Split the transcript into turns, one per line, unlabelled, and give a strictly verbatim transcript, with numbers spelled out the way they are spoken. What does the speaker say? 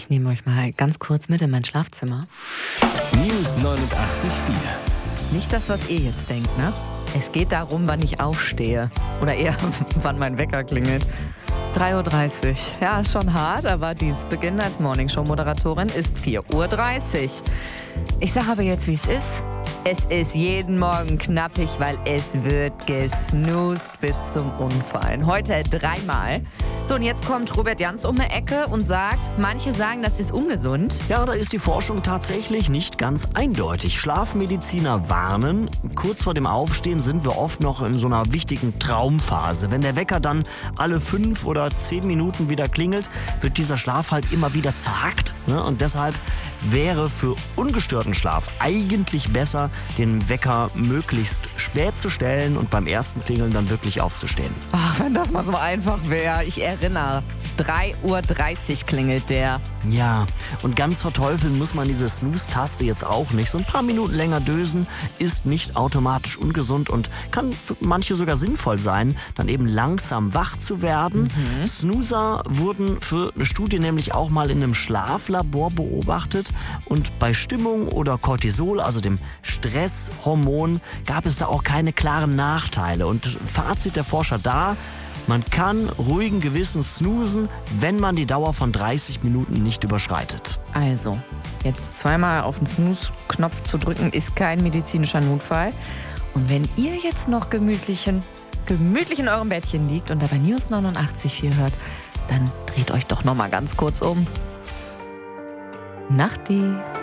Ich nehme euch mal ganz kurz mit in mein Schlafzimmer.
News neunundachtzig Komma vier.
Nicht das, was ihr jetzt denkt, ne? Es geht darum, wann ich aufstehe. Oder eher, wann mein Wecker klingelt. drei Uhr dreißig. Ja, schon hart, aber Dienstbeginn als Morningshow-Moderatorin ist vier Uhr dreißig. Ich sage aber jetzt, wie es ist. Es ist jeden Morgen knappig, weil es wird gesnoost bis zum Umfallen. Heute dreimal. So, und jetzt kommt Robert Jans um die Ecke und sagt, manche sagen, das ist ungesund.
Ja, da ist die Forschung tatsächlich nicht ganz eindeutig. Schlafmediziner warnen, kurz vor dem Aufstehen sind wir oft noch in so einer wichtigen Traumphase. Wenn der Wecker dann alle fünf oder zehn Minuten wieder klingelt, wird dieser Schlaf halt immer wieder zerhackt. Ne? Und deshalb wäre für ungestörten Schlaf eigentlich besser, den Wecker möglichst spät zu stellen und beim ersten Klingeln dann wirklich aufzustehen.
Ach, wenn das mal so einfach wäre. Ich erinnere, drei Uhr dreißig klingelt der.
Ja, und ganz verteufeln muss man diese Snooze-Taste jetzt auch nicht. So ein paar Minuten länger dösen ist nicht automatisch ungesund und kann für manche sogar sinnvoll sein, dann eben langsam wach zu werden. Mhm. Snoozer wurden für eine Studie nämlich auch mal in einem Schlaflabor beobachtet und bei Stimmung oder Cortisol, also dem Stresshormon, gab es da auch keine klaren Nachteile. Und Fazit der Forscher da: Man kann ruhigen Gewissens snoozen, wenn man die Dauer von dreißig Minuten nicht überschreitet.
Also, jetzt zweimal auf den Snooze-Knopf zu drücken, ist kein medizinischer Notfall. Und wenn ihr jetzt noch gemütlich in, gemütlich in eurem Bettchen liegt und dabei News neunundachtzig Komma vier hört, dann dreht euch doch noch mal ganz kurz um. Nachti.